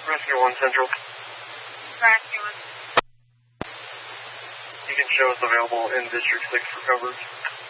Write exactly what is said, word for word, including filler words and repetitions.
Rescue one Central. Rescue one. You can show us available in District six for coverage.